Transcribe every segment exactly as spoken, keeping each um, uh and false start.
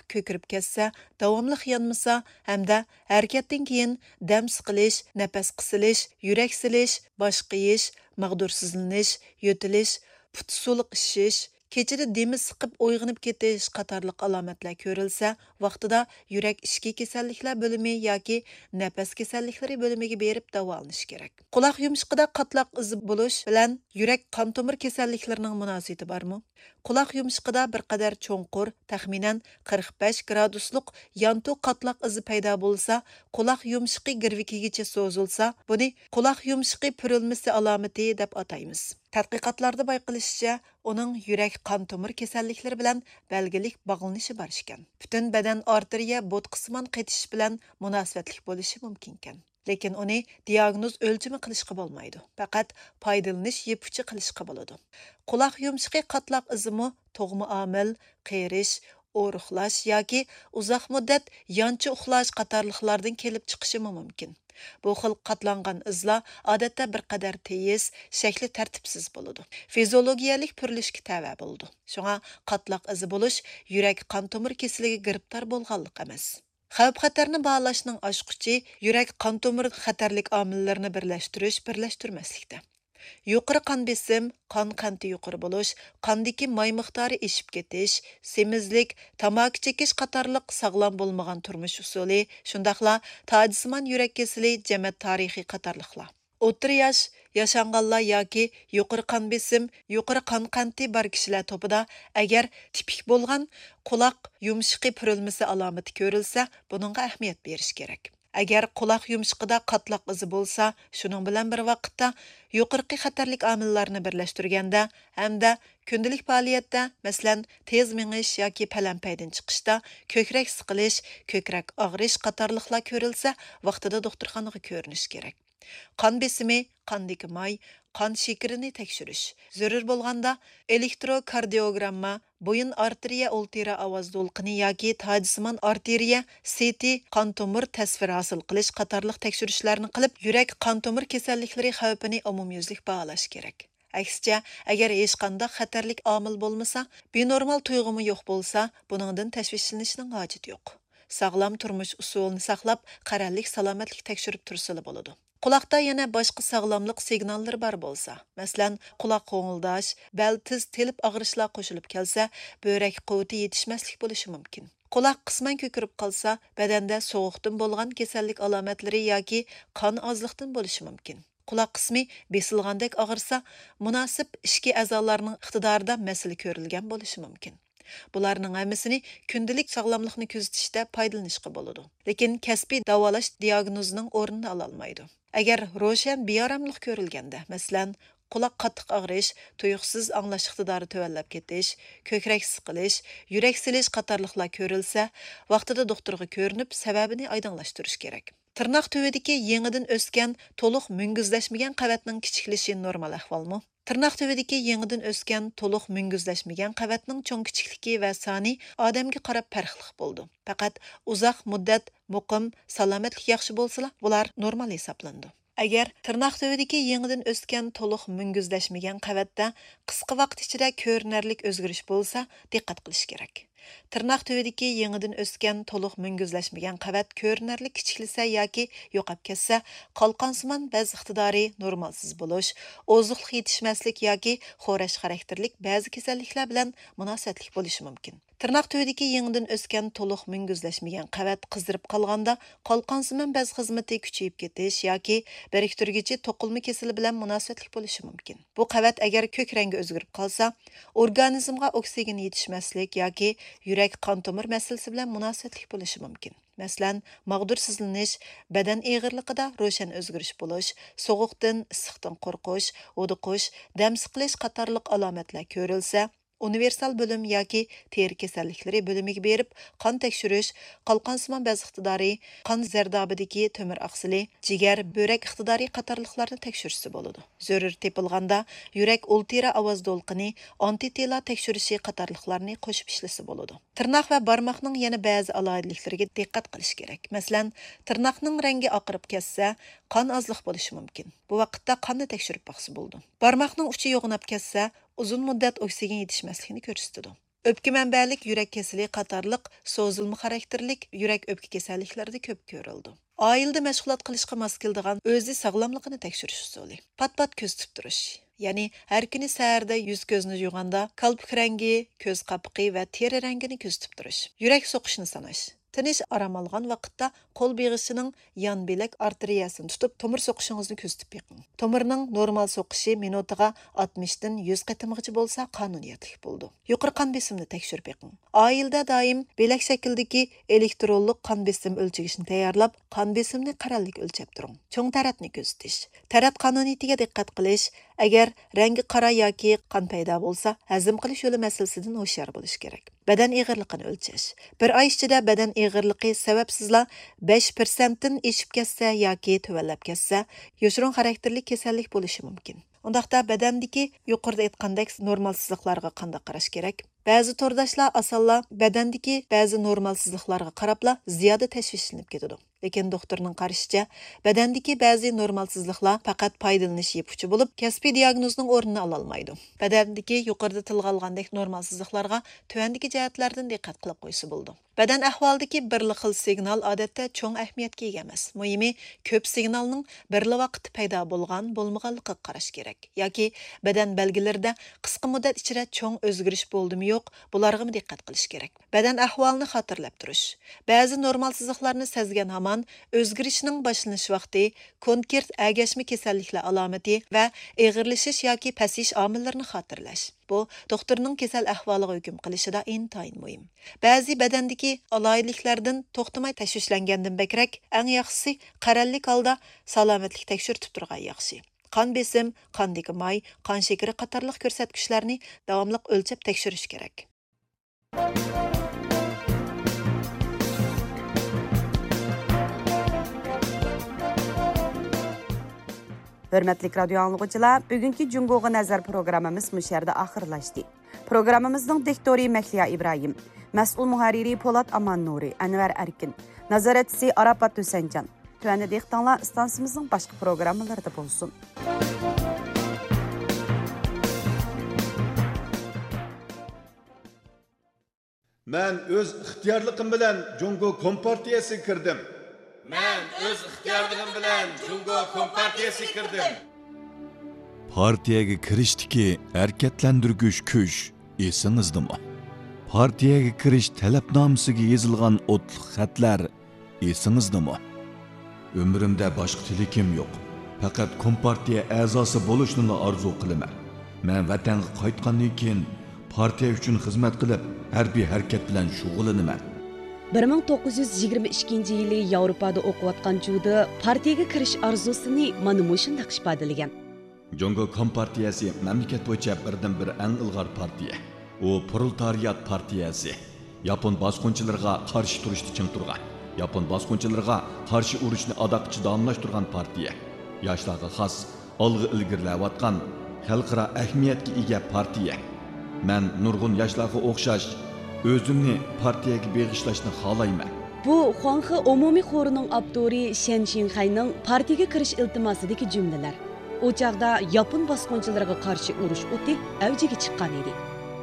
ko'kirib ketsa, davomli yanmasa hamda harakatdan keyin dam siqilish, nafas qisilish, yurak silish, bosh qiyish, mag'dursizlanish, yo'tilish, put suluq ishish, kechida demi siqib uyg'onib ketish qatorliq alomatlar ko'rilsa, vaqtida yurak ishki kasalliklar bo'limi yoki nafas kasalliklari bo'limiga berib davolanish kerak. Quloq yumshiqida qatloq izi bo'lish bilan yurak qon tomir kasalliklarining munosabati bormi? Quloq yumshiqida bir qadar cho'nqur, taxminan qirq besh graduslik yantu qatloq izi paydo bo'lsa, quloq yumshiqi girvikigacha so'zilsa, buni quloq yumshiqi purilmasi alomati deb ataymiz. Tadqiqotlarda bayqilishicha, uning yurak qon tomir kasalliklari bilan belgilik bog'lanishi bor ekan. Butun badan arteriya bo'tqisimon qetish bilan munosabatli bo'lishi mumkin ekan. Lekin uni diagnoz o'lchimi qilishga bo'lmaydi. Faqat foydalanish yepuchi qilishga bo'ladi. Quloq yumshiqi qatloq izimi tug'ma omil, qerish, o'ruqlash yoki uzoq muddat yonchi uxlash qatorliqlardan kelib chiqishi mumkin. Bu xil qatlangan izlar odatda bir qadar tez, shakli tartibsiz bo'ladi. Fiziologiyalik purilishga tava bo'ldi. Shunga qatloq izi bo'lish yurak qon tomir kasaliga giribtor bo'lganlik emas. Xavf xatarni baholashning oshquchi yurak qon tomir xatarlik omillarini birlashtirish, birlashtirmaslikda. Yuqori qon besim, qon qanti yuqori bo'lish, qondagi may miqdori eshib ketish, semizlik, tamaki chekish qatorliq sog'lom bo'lmagan turmush usuli, shundaqla tojsimon yurak kasali jamoat tarixiy qatorliqlar. O'rta yosh, yashanganlar yoki yuqori qon besim, yuqori qon qanti bor kishilar topida agar tipik bo'lgan quloq yumshiqi purilmasi alomati ko'rilsa, buningga ahamiyat berish kerak. Agar quloq yumshiqida qatloq izi bo'lsa, shuning bilan bir vaqtda yuqorqi xatarlik omillarni birlashtirganda hamda kundalik faoliyatda, masalan, tez mingish yoki palampaydan chiqishda ko'krak siqilish, ko'krak og'rish qatorliqlar ko'rilsa, vaqtida doktorxonaga ko'rinish kerak. Qon besimi, qondagi may, qon shekarini tekshirish. Zarur bo'lganda elektrokardiogramma, bo'yin arteriya o'ltira ovoz to'lqini yoki tojsimon arteriya C T qon tomir tasvir hosil qilish qatorliq tekshirishlarni qilib, yurak qon tomir kasalliklari xavfini umumyuzlik baholash kerak. Aksicha, agar hech qanday xatarlik omil bo'lmasa, benormal tuyg'umi yo'q bo'lsa, buningdan tashvishlanishning hojati yo'q. Sog'lom turmush usulini saqlab, qarorlik salomatlik tekshirib tursili bo'ladi. Quloqda yana boshqa sog'lomlik signallari bor bo'lsa, masalan, quloq qo'ngildash, bel tiz telib og'rishlar qo'shilib kelsa, böğrek quvvati yetishmaslik bo'lishi mumkin. Quloq qisman ko'kirib qolsa, badanda sovuqdan bo'lgan kasallik alomatlari yoki qon ozliqdan bo'lishi mumkin. Quloq qismi besilgandek og'irsa, munosib ichki a'zolarning iqtidorida masala ko'rilgan bo'lishi mumkin. Bularning hammasini kundalik sog'lomlikni kuzatishda foydalanishga bo'ladi. Lekin kasbiy davolash diagnozining o'rnini ola olmaydi. Agar ro'shan beoromlik ko'rilganda, masalan, quloq qattiq og'rish, tuyuqsiz anglash iqtidori tuvallab ketish, ko'krak siqilish, yurak silish qatorliqlar ko'rilsa, vaqtida doktorga ko'rinib, sababini oydinlashtirish kerak. Tirnoq tuvidagi yangidan o'sgan, to'liq mungizlashmagan qavatning kichiklashi normal ahvolmi? Tirnoq tuvidagi yangidan o'sgan, to'liq mungizlashmagan qavatning cho'ng kichikligi va soni odamga qarab farqli bo'ldi. Faqat uzoq muddat muqim, salomatlik yaxshi bo'lsa, bular normal hisoblanadi. Agar tirnoq tuvidagi yangidan o'sgan, to'liq mungizlashmagan qavatda qisqa vaqt ichida ko'rinarlik o'zgarish bo'lsa, diqqat qilish kerak. Tirnoq tuvidagi yangidan o'sgan, to'liq mungizlashmagan qavat ko'rinarlik kichiklasa yoki yo'qab ketsa, qalqonsimon ba'z iqtidori normalsiz bo'lish, oziqlik yetishmaslik yoki xo'rash xarakterlik ba'zi kasalliklar bilan munosabatli bo'lishi mumkin. Tirnoq tuvidagi yangidan o'sgan, to'liq mungizlashmagan qavat qizdirib qolganda, qalqonsimon ba'z xizmati kuchayib ketish yoki biriktirgichi to'qilma kasali bilan munosabatli bo'lishi mumkin. Bu qavat agar ko'k rangi o'zgarib qolsa, organizmga oksigen yetishmaslik yoki yurak qon tomir masalasi bilan munosabatli bo'lishi mumkin. Masalan, mag'dursizlanish, badan eg'irligida ro'shan o'zgarish bo'lish, sovuqdan, issiqdan qo'rqish, o'diqish, dam siqilish qatorliq alomatlar ko'rilsa, universal bo'lim yoki teri kasalliklari bo'limiga berib, qon tekshirish, qalqonsimon ba'z iqtidori, qon zardobidagi tomir oqsili, jigar, böğrek iqtidori qatorliqlarni tekshirishsi bo'ladi. Zarur tepilganda yurak ultira ovoz to'lqini, antitela tekshirishi qatorliqlarni qo'shib ishlasa bo'ladi. Tirnoq va barmoqning yana ba'zi aloyidliklariga diqqat qilish kerak. Masalan, tirnoqning rangi oqarib ketsa, qon ozliq bo'lishi mumkin. Bu vaqtda qonni tekshirib baqsa bo'ldi. Barmoqning uchi yo'g'nab ketsa, uzun muddat oksigen yetishmasligini ko'rsatadi. Öpke mənbəlik yürək kesili qatarlıq sozulma xarakterlik yürək öpke kasalliklarida ko'p ko'rildi. Oilada mashg'ulot qilishga mos keladigan o'zi sog'lomligini tekshirish usuli. Pat-pat ko'z tutib turish. Ya'ni har kuni saharda yuz ko'zni yuvganda qalpoq rangi, ko'z qapiqi va teri rangini kuzatib turish. Yurak so'qishini sanash. Tinish aram olgan vaqtda qo'l beg'ishining yon belak arteriyasini tutib, tomir so'qishingizni kuzatib beqing. Tomirning normal so'qishi minutiga oltmish dan yuz qatimgacha bo'lsa qonuniyatlik bo'ldi. Yuqori qon besimini tekshirib beqing. Oilada doim belak shakldagi elektronlik qon besim o'lchagichni tayyorlab, qon besimni qarallik o'lchab turing. Cho'ng taratni kuzatish. Tarat qonuniyatiga diqqat qilish. Agar rangi qora yoki qon paydo bo'lsa, hazm qilish yo'li masalasidan hushyor bo'lish kerak. Badan ig'irligini o'lchash. Bir oy ichida badan ig'irligi sababsizla besh persent dan eshib ketsa yoki tuvanlab ketsa, yoshirin xarakterli kasallik bo'lishi mumkin. Undaqda badandagi yuqorida aytgandek normalsizliklarga qanday qarash kerak? Ba'zi turdashlar asalla badandagi ba'zi normalsizliklarga qarabla ziyoda tashvishlanib ketadi. Lekin doktorning qarashicha, badandagi ba'zi normalsizliklar faqat foydalanish yepuchi bo'lib, kasbiy diagnozning o'rnini ola olmaydi. Badandagi yuqorida tilga olgandek normalsizliklarga tuvandagi jihatlardan diqqat qilib qo'ysa bo'ldi. Badan ahvolidagi bir xil signal odatda cho'ng ahamiyatga ega emas. Muhimi, ko'p signalning bir vaqt paydo bo'lgan, bo'lmaganligiga qarash kerak. Yoki badan belgilarida qisqa muddat ichida cho'ng o'zgarish bo'ldimi yo'q, bularga diqqat qilish kerak. Badan ahvolini xotirlab turish. Ba'zi normalsizliklarni sezgan hamon o'zgarishning boshlanish vaqti, konkret agashma kasalliklar alomati va ig'irlashish yoki pasish omillarini xotirlash. Bu doktorning kasal ahvoliga hukm qilishida intayin muhim. Ba'zi badandagi aloyliklardan to'xtamay tashvishlangandan bakrak, eng yaxshisi qarallik holda salomatlik tekshirtib turgan yaxshi. Qon besim, qondagi may, qon shakari qatorliq ko'rsatkichlarni davomli o'lchab tekshirish kerak. Hörmətli radio anlıqçılar, bugünkü Cungoğa Nəzər proqramımız müşərdə axırlaşdı. Proqramımızın diktori Məhliya İbrahim, məsul muhariri Polat Aman Nuri, Ənvər Ərkin, nazaretçisi Arapat Hüsəncan. Tüvəndə dextanlar istansımızın başqa proqramları da bolsun. Mən öz ixtiyarlığım bilən Cungo Kompartiyası kirdim. Mən öz ixtiyarlığım bilən Cungo Kompartiyası kirdim. Partiyaga kirishdiki harakatlantirgich kuch esingizdami? Partiyaga kirish talabnomasiga yozilgan o'tliq xatlar esingizdami? Umrimda boshqa tilakim yo'q. Faqat Kompartiya a'zosi bo'lishni orzu qilaman. Men vatanga qaytgandan keyin partiya uchun xizmat qilib, harbiy harakat bilan shug'ullanaman. bir ming to'qqiz yuz yigirma ikkinchi yili Yevropada o'qiyotgan chog'da partiyaga kirish orzusini mana shunday ifodalagan. Jungo Kompartiyasi mamlakat bo'yicha birdan bir eng ilg'or partiya. U proletariat partiyasi. Yapon bosqinchilarga qarshi turishda ching turgan. Yapon bosqinchilarga qarshi urushni adoqchi davomlashtirgan partiya. Yoshlarga xos olg'a ilgirlayotgan xalqaro ahamiyatga ega partiya. Men nurg'un yoshlarga o'xshash o'zimni partiyaga beg'ishlashni xohlayman. Bu Xuanxe umumiy xorining avtori Shen Xinhayning partiyaga kirish iltimosidagi jumlalar. O chaqda Yapon bosqinchilariga qarshi urush o'ti avjiga chiqqan edi.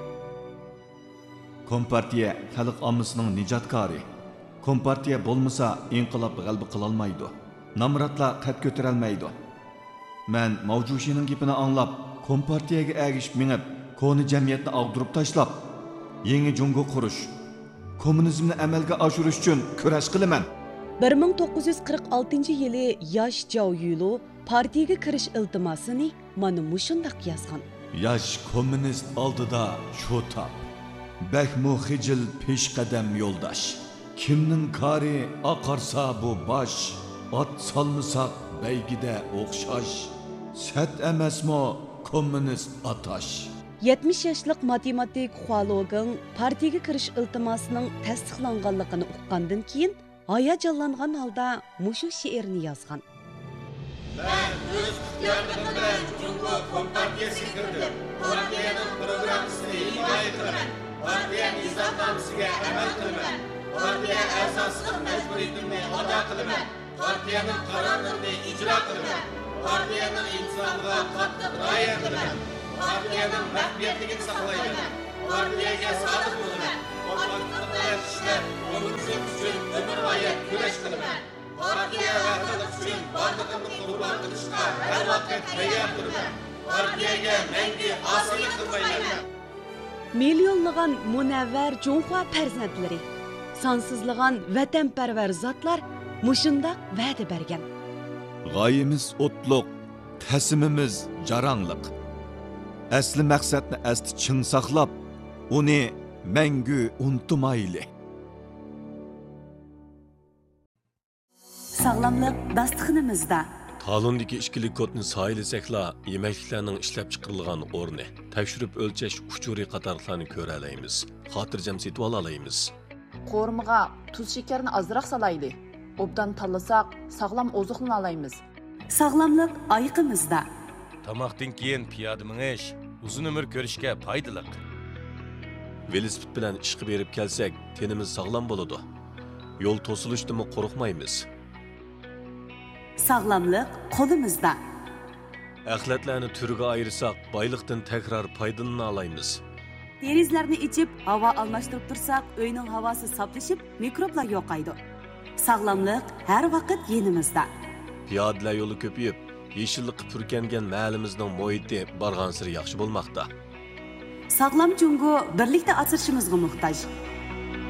Kompartiya xalq ommasining nijotkori. Kompartiya bo'lmasa inqilob g'alaba qila olmaydi. Namratlar qad ko'tara olmaydi. Men Mavjushining gapini anglab, Kompartiyaga ergishib minib, koni jamiyatni ag'dirib tashlab, yangi Jungo qurish, kommunizmni amalga oshirish uchun kurash qilaman. bir ming to'qqiz yuz qirq oltinchi yili yosh Zhao Yulo partiyaga kirish iltimosini mana mushundaq yozgan. Yosh kommunist oldida shu tap. Bakmu xijil peshqadam yo'ldosh. Kimning kari oqarsa bu bosh, ot solmasak baygida o'xshash. Sat emasmi kommunist atash. yetmish yoshlik matematik Hualogeng partiyaga kirish iltimosining tasdiqlanganligini uqqandan keyin hayajonlangan holda mushu she'rni yozgan. Men o'z ixtiyorim bilan Jungo Kompartiyasiga kirdim. Partiyaning programmasini himoya qilaman. Partiya nizomnomasiga amal qilaman. Partiya asosiy majburiyatimni ado qilaman. Partiyaning qarorlarini ijro qilaman. Partiyaning insonga qattiq rioya qilaman. Partiyaning rahbariyatligini saqlayman. partiyaga sodiq bo'laman. Poklik bilan ishlab, kommunizm uchun umr bo'yi kurash qilaman. Partiya vatandaş uchun borlig'imni qurbon qilishga har vaqt tayyor turaman. Partiyaga mangu osiylik qilmayman. Milyonlagan munavvar Jonxua farzandlari, sonsizlagan vatanparvar zotlar mushundaq va'da bergan. G'oyamiz o'tliq, tasimimiz jarangliq. Asli maqsadni asti chin saqlab, uni mangu unutmayli. Sağlamlık dastıxınımızda. Talondagi ichkilik kodni sayilsakla yemekliklarning ishlab chiqarilgan o'rni, tekshirib o'lchash uchuri qatorlarni ko'ra olamiz. Xotirjam setib olaymiz. Qo'rmiga tuz shakarni ozroq salayli. Obdan tanlasak, sog'lom oziqni olaymiz. Sağlamlık ayıqımızda. Tamoqdan keyin piyoda minish uzun umr ko'rishga foydali. Velosiped bilan ishga berib kelsak, tenimiz sog'lom bo'ladi. Yo'l to'silishdimi qo'rqmaymiz. Sağlamlık qo'limizda. Axlatlarni turiga ayırsak, boyliqdan takrar foydalana olamiz. Derizlarni ichib, havo almashtirib tursak, uyning havosi saflashib, mikroblar yo'qaydi. Sağlamlık har vaqt yenimizda. Piyodalar yo'li ko'payib, yeshillik purkangan mahallimizning muhiti bargan sari yaxshi bo'lmoqda. Sağlam Jungo birlikda asrashimizga muhtoj.